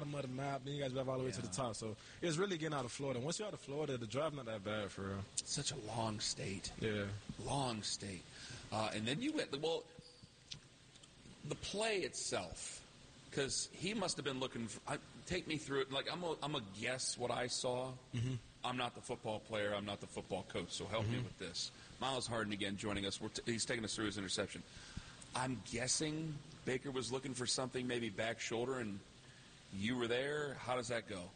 bottom of the map, then you guys drive all the way to the top. So it's really getting out of Florida. Once you're out of Florida, the drive not that bad for real. Such a long state. Yeah. Long state. And then you went, well, the play itself, because he must have been looking for, take me through it. Like, I'm a guess what I saw. Mm-hmm. I'm not the football player. I'm not the football coach, so help me with this. Miles Harden again joining us. He's taking us through his interception. I'm guessing Baker was looking for something, maybe back shoulder, and you were there. How does that go?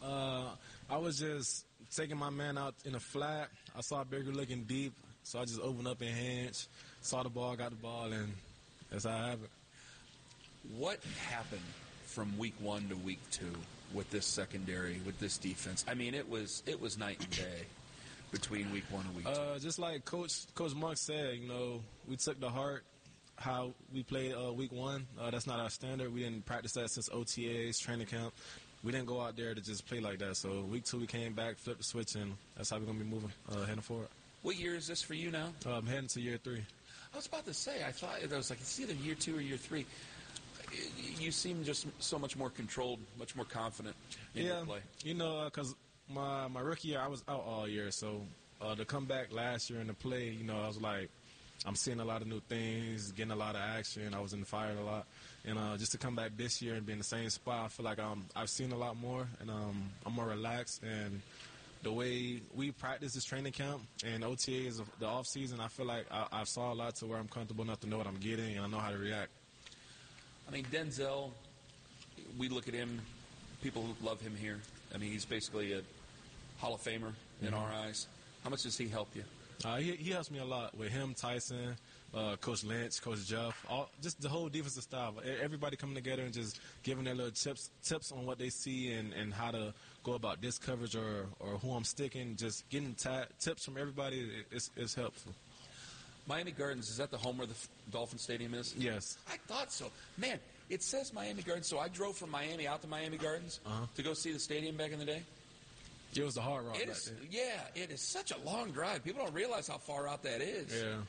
I was just taking my man out in a flat. I saw Baker looking deep, so I just opened up in hands, saw the ball, got the ball, and that's how I have it. What happened from week 1 to week 2 with this secondary, with this defense? I mean, it was night and day between week 1 and week 2. Just like Coach Monk said, we took to heart how we played week 1. That's not our standard. We didn't practice that since OTAs, training camp. We didn't go out there to just play like that. So week 2 we came back, flipped the switch, and that's how we're going to be moving, heading forward. What year is this for you now? I'm heading to year 3. I was about to say, I thought it was like it's either year 2 or year 3. You seem just so much more controlled, much more confident in your play. Because my rookie year, I was out all year. So to come back last year and to play, I was like, I'm seeing a lot of new things, getting a lot of action. I was in the fire a lot. And just to come back this year and be in the same spot, I feel like I've seen a lot more, and I'm more relaxed. And the way we practice this training camp and OTAs, the off season, I feel like I saw a lot to where I'm comfortable enough to know what I'm getting and I know how to react. I mean, Denzel, we look at him, people love him here. I mean, he's basically a Hall of Famer in our eyes. How much does he help you? He helps me a lot with him, Tyson, Coach Lynch, Coach Jeff, just the whole defensive staff. Everybody coming together and just giving their little tips on what they see and how to go about this coverage or who I'm sticking. Just getting tips from everybody is helpful. Miami Gardens, is that the home where the Dolphin Stadium is? Yes. I thought so. Man, it says Miami Gardens, so I drove from Miami out to Miami Gardens to go see the stadium back in the day. It was the hard route back then. Yeah, it is such a long drive. People don't realize how far out that is. Yeah.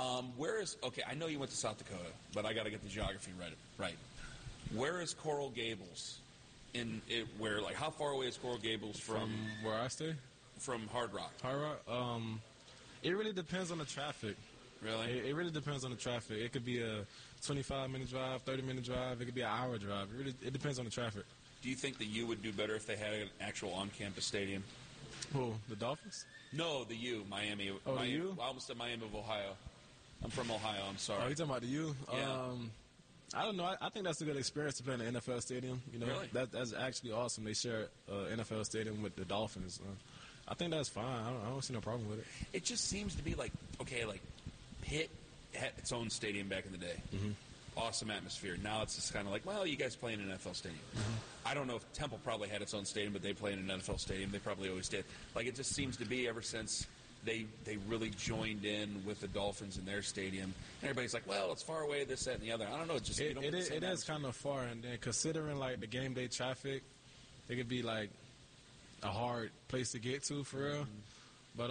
I know you went to South Dakota, but I got to get the geography right. Where is Coral Gables? How far away is Coral Gables from where I stay? From Hard Rock. Hard Rock? It really depends on the traffic. Really? It really depends on the traffic. It could be a 25-minute drive, 30-minute drive. It could be an hour drive. It depends on the traffic. Do you think the U would do better if they had an actual on-campus stadium? Who, the Dolphins? No, the U, Miami. Oh, the U? I almost said Miami of Ohio. I'm from Ohio, I'm sorry. Oh, you talking about the U? Yeah. I don't know. I think that's a good experience to play in the NFL stadium. Really? That's actually awesome. They share NFL stadium with the Dolphins. I think that's fine. I don't see no problem with it. It just seems to be like Pitt had its own stadium back in the day. Mm-hmm. Awesome atmosphere. Now it's just kind of like, well, you guys play in an NFL stadium. Mm-hmm. I don't know if Temple probably had its own stadium, but they play in an NFL stadium. They probably always did. Like, it just seems to be ever since they really joined in with the Dolphins in their stadium. And everybody's like, well, it's far away, this, that, and the other. I don't know. It is kind of far. And then considering, like, the game day traffic, it could be, like, a hard place to get to for real. But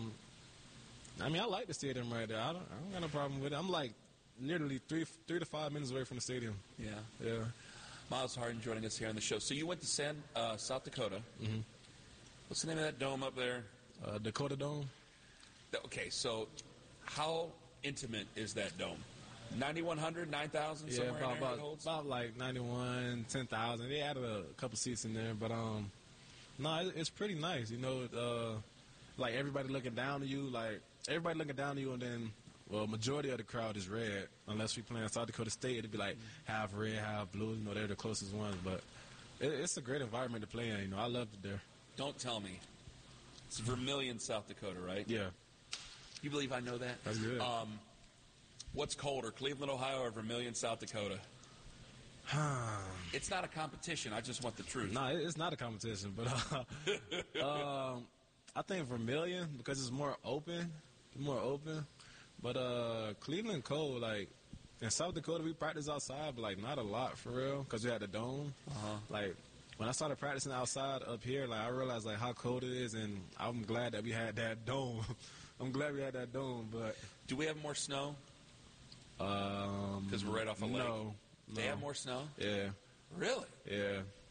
I mean, I like the stadium right there. I don't got no problem with it. I'm like nearly 3 to 5 minutes away from the stadium. Yeah. Miles Harden joining us here on the show. So you went to South Dakota. Mm-hmm. What's the name of that dome up there? Dakota Dome. Okay, so how intimate is that dome? 9,100, 9,000, somewhere in there it holds? About like 91, 10,000. They added a couple seats in there, but no, it's pretty nice. Like everybody looking down to you, and then, well, majority of the crowd is red. Unless we play in South Dakota State, it'd be like half red, half blue. They're the closest ones, but it's a great environment to play in. I loved it there. Don't tell me. It's Vermillion, South Dakota, right? Yeah. You believe I know that? That's good. What's colder, Cleveland, Ohio, or Vermillion, South Dakota? It's not a competition. I just want the truth. No, it's not a competition, but I think Vermillion, because it's more open. But Cleveland cold. Like in South Dakota, we practice outside, but like not a lot for real, because we had the dome. Like when I started practicing outside up here, like I realized like how cold it is, and I'm glad that we had that dome. But do we have more snow? Because we're right off a lake. No. They have more snow? Yeah. Really? Yeah.